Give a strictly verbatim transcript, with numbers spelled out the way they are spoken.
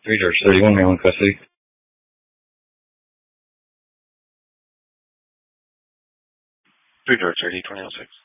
three George thirty-one, male in custody. three George thirty, twenty oh six.